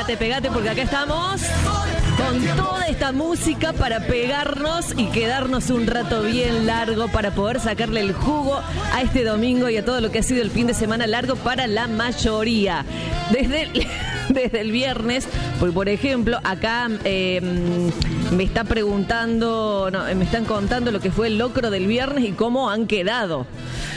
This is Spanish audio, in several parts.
pegate, porque acá estamos con toda esta música para pegarnos y quedarnos un rato bien largo para poder sacarle el jugo a este domingo y a todo lo que ha sido el fin de semana largo para la mayoría. Desde el viernes, por ejemplo, acá me están contando lo que fue el locro del viernes y cómo han quedado.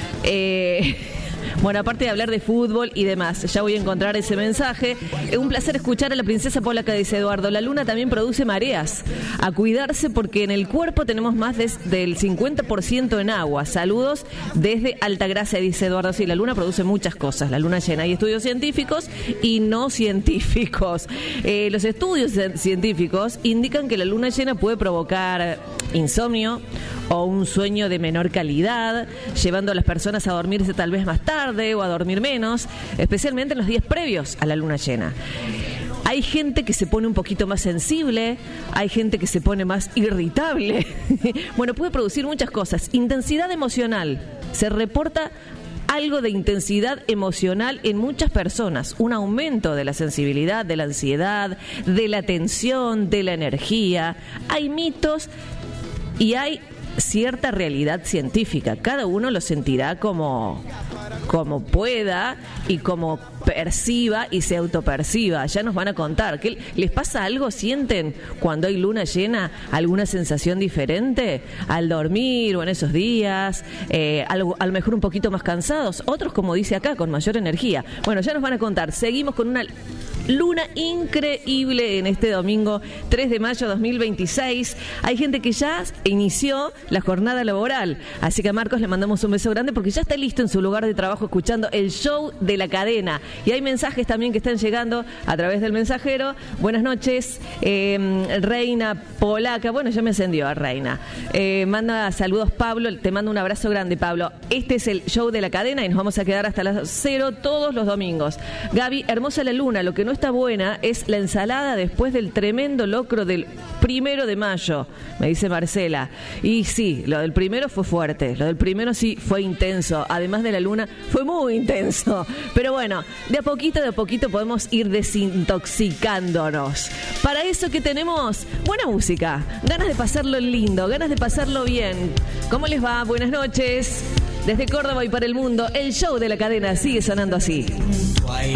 Bueno, aparte de hablar de fútbol y demás, ya voy a encontrar ese mensaje. Un placer escuchar a la princesa polaca, dice Eduardo. La luna también produce mareas. A cuidarse porque en el cuerpo tenemos más del 50% en agua. Saludos desde Altagracia, dice Eduardo. Sí, la luna produce muchas cosas, la luna llena. Hay estudios científicos y no científicos. Los estudios científicos indican que la luna llena puede provocar insomnio o un sueño de menor calidad, llevando a las personas a dormirse tal vez más tarde o a dormir menos, especialmente en los días previos a la luna llena. Hay gente que se pone un poquito más sensible, hay gente que se pone más irritable. Bueno, puede producir muchas cosas. Intensidad emocional. Se reporta algo de intensidad emocional en muchas personas, un aumento de la sensibilidad, de la ansiedad, de la tensión, de la energía. Hay mitos y hay cierta realidad científica. Cada uno lo sentirá como pueda y como perciba y se autoperciba. Ya nos van a contar. ¿Qué les pasa algo? ¿Sienten cuando hay luna llena alguna sensación diferente al dormir o en esos días? A lo mejor un poquito más cansados. Otros, como dice acá, con mayor energía. Bueno, ya nos van a contar. Seguimos con una luna increíble en este domingo 3 de mayo 2026. Hay gente que ya inició la jornada laboral, así que a Marcos le mandamos un beso grande porque ya está listo en su lugar de trabajo escuchando el show de la cadena. Y hay mensajes también que están llegando a través del mensajero. Buenas noches, Reina Polaca. Bueno, ya me encendió a Reina. Manda saludos Pablo, te mando un abrazo grande, Pablo. Este es el show de la cadena y nos vamos a quedar hasta las 0 todos los domingos. Gaby, hermosa la luna, lo que no está buena es la ensalada después del tremendo locro del 1 de mayo, me dice Marcela. Y sí, lo del primero fue fuerte, lo del primero sí fue intenso, además de la luna fue muy intenso, pero bueno, de a poquito podemos ir desintoxicándonos. Para eso que tenemos buena música, ganas de pasarlo lindo, ganas de pasarlo bien. ¿Cómo les va? Buenas noches. Desde Córdoba y para el mundo, el show de la cadena sigue sonando así.